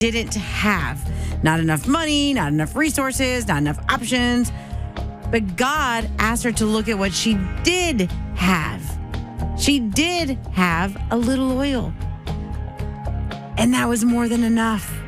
didn't have. Not enough money, not enough resources, not enough options. But God asked her to look at what she did have. She did have a little oil. And that was more than enough.